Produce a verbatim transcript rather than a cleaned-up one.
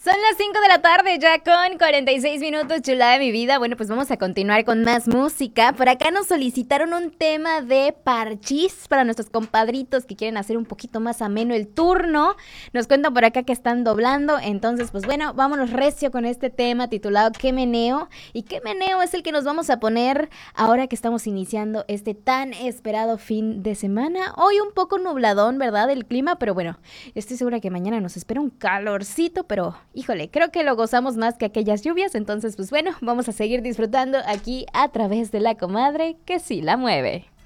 Son las cinco de la tarde ya con cuarenta y seis minutos, chulada de mi vida. Bueno, pues vamos a continuar con más música. Por acá nos solicitaron un tema de parchís para nuestros compadritos que quieren hacer un poquito más ameno el turno. Nos cuentan por acá que están doblando. Entonces, pues bueno, vámonos recio con este tema titulado ¿Qué meneo? Y ¿qué meneo es el que nos vamos a poner ahora que estamos iniciando este tan esperado fin de semana? Hoy un poco nubladón, ¿verdad? El clima, pero bueno, estoy segura que mañana nos espera un calorcito, pero híjole, creo que lo gozamos más que aquellas lluvias. Entonces, pues bueno, vamos a seguir disfrutando aquí a través de la comadre que sí la mueve.